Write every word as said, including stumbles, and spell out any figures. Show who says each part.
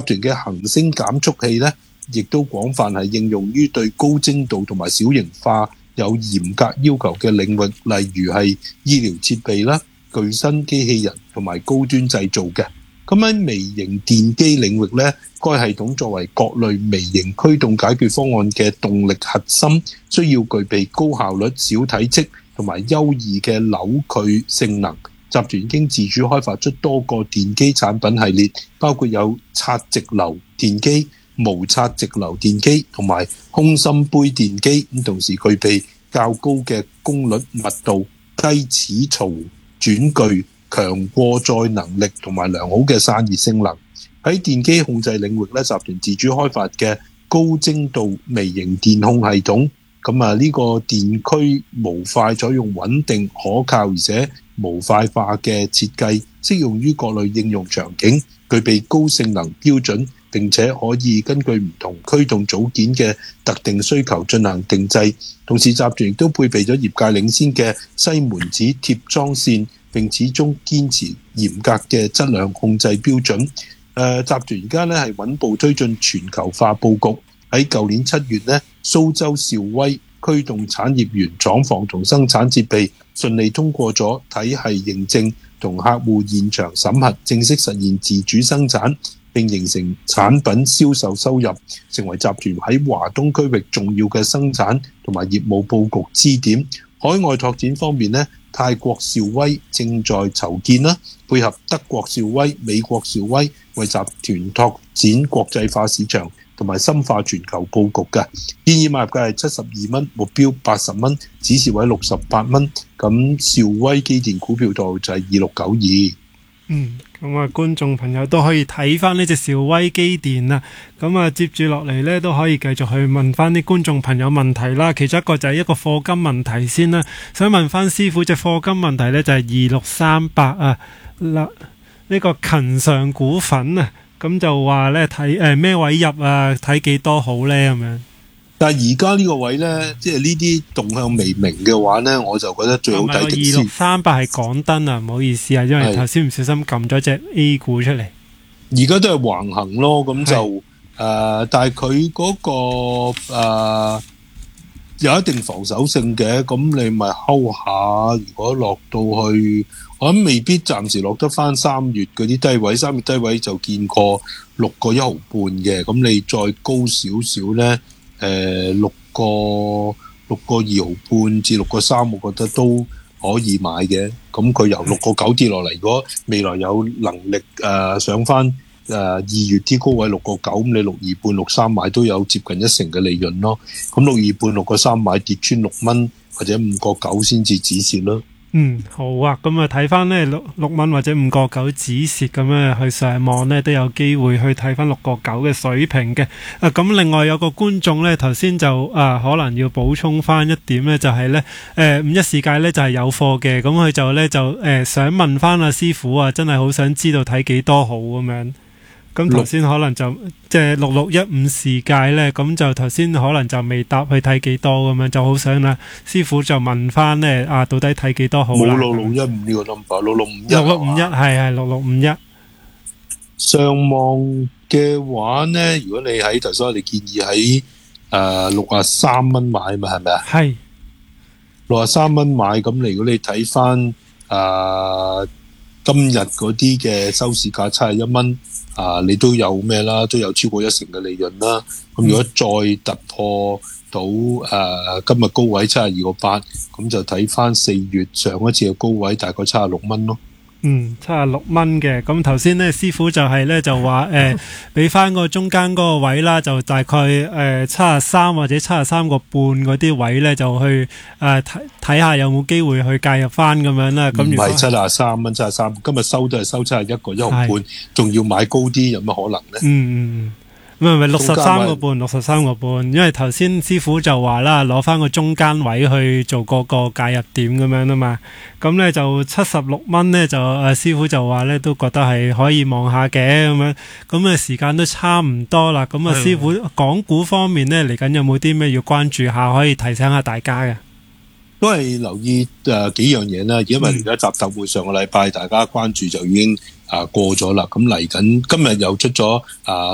Speaker 1: 團嘅恒星減速器咧，亦都廣泛係應用於對高精度同埋小型化有嚴格要求嘅領域，例如係醫療設備啦、具身機器人同埋高端製造嘅。咁喺微型電機領域咧，該系統作為各類微型驅動解決方案嘅動力核心，需要具備高效率、小體積同埋優異嘅扭矩性能。集團已經自主開發出多個電機產品系列，包括有刷直流電機、無刷直流電機同埋空心杯電機，咁同時具備較高嘅功率密度、低齒槽轉距、強過載能力同埋良好嘅散熱性能。喺電機控制領域咧，集團自主開發嘅高精度微型電控系統，咁啊呢個電驅模塊採用穩定、可靠而且模塊化嘅設計，適用於各類應用場景，具備高性能標準，並且可以根據唔同驅動組件嘅特定需求進行定製。同時集團亦都配備咗業界領先嘅西門子貼裝線，並始終堅持嚴格嘅質量控制標準。誒，集團而家咧係穩步推進全球化佈局。喺舊年七月咧，蘇州兆威驅動產業園廠房同生產設備順利通過咗體系認證同客戶現場審核，正式實現自主生產，並形成產品銷售收入，成為集團喺華東區域重要嘅生產同埋業務佈局支點。海外拓展方面咧，泰國兆威正在籌建啦，配合德國兆威、美國兆威，為集團拓展國際化市場同埋深化全球佈局嘅。建議買入價係七十二蚊，目標八十蚊，指示位六十八蚊。咁兆威機電股票度就係二六九二。
Speaker 2: 嗯，咁啊，觀眾朋友都可以睇翻呢隻兆威機電啊。咁啊，接住落嚟呢，都可以繼續去問翻啲觀眾朋友問題啦。其中一個就係一個課金問題先啦。想問翻師傅隻課金問題呢，就係二六三八啊，嗱，呢個勤上股份啊，咁就話呢，睇誒咩位入啊，睇幾多好呢咁樣。
Speaker 1: 但係而家呢個位呢，即係呢啲動向微明嘅話呢，我就覺得最好睇迪斯。
Speaker 2: 二六三八係港燈啊，唔好意思啊，因為頭先唔小心撳咗隻 A 股出嚟。
Speaker 1: 而家都係橫行咯，咁就誒、呃，但係佢嗰個、呃、有一定防守性嘅，咁你咪睺下。如果落到去，我諗未必暫時落得翻三月嗰啲低位，三月低位就見過六個一毫半嘅，咁你再高少少呢。誒、呃、六個六個二毫半至六個三，我覺得都可以買嘅。咁佢由六個九跌落嚟，如果未來有能力誒、呃、上翻誒二月啲高位六個九，咁你六二半六三買都有接近一成嘅利潤咯。咁六二半六個三買跌穿六蚊或者五個九先至止蝕咯。
Speaker 2: 嗯，好啊，咁啊睇翻呢六六蚊或者五個九止蝕咁樣去上網呢，都有機會去睇翻六個九嘅水平嘅。啊，咁另外有個觀眾呢，頭先就啊可能要補充翻一點呢，就係、是、呢誒五一世界呢就係有貨嘅，咁佢就呢就誒、呃、想問翻阿師傅啊，真係好想知道睇幾多好咁樣。咁頭先可能就即係六六一五世界呢，咁就頭先可能就未答去睇幾多咁樣，就好想啦。師傅就問翻呢，啊，到底睇幾多好啦？
Speaker 1: 冇六六一五呢個 number， 六六五一。
Speaker 2: 六六五一係係六六五一。
Speaker 1: 上網嘅話呢，如果你喺頭先我哋建議喺誒六啊三蚊買嘛，係咪啊？係六啊三蚊買，咁你如果你睇翻誒今日嗰啲嘅收市價七十一蚊。啊！你都有咩啦？都有超過一成嘅利潤啦。咁如果再突破到誒、呃、今日高位七十二個八，咁就睇翻四月上一次嘅高位，大概七十六蚊咯。
Speaker 2: 嗯，七十六蚊嘅。咁頭先咧，師傅就係咧就話誒，俾翻個中間嗰個位啦，就大概誒七十三或者七十三個半嗰啲位咧，就去誒睇睇下有冇機會去介入翻咁樣啦。咁唔係
Speaker 1: 七十三蚊，七十三，今日收都係收七十一個一毫半，仲要買高啲，有乜可能咧？嗯嗯。
Speaker 2: 唔係唔係六十三個半，六十三個半，因為頭先師傅就話啦，攞翻個中間位去做嗰個介入點咁樣啊嘛，咁咧就七十六蚊咧就誒師傅就話咧都覺得係可以望下嘅咁樣，咁啊時間都差唔多啦，咁啊師傅港股方面咧嚟緊有冇啲咩要關注下，可以提醒下大家嘅？
Speaker 1: 都係留意誒、呃、幾樣嘢啦，因為而家習特會上個禮拜大家關注就已經啊、呃、過咗啦，咁嚟緊今日又出咗啊。呃